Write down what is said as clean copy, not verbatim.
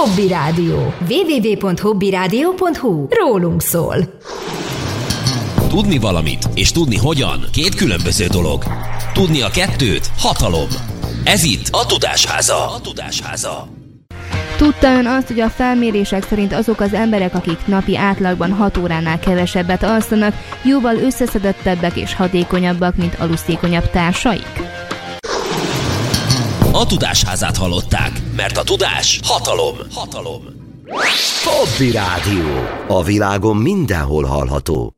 Hobby Rádió. www.hobbyradio.hu. Rólunk szól. Tudni valamit és tudni hogyan két különböző dolog. Tudni a kettőt hatalom. Ez itt a Tudásháza. Tudta ön azt, hogy a felmérések szerint azok az emberek, akik napi átlagban 6 óránál kevesebbet alszanak, jóval összeszedettebbek és hatékonyabbak, mint alusztékonyabb társaik? A Tudásházát hallották, mert a tudás hatalom. Hobby Rádió. A világon mindenhol hallható.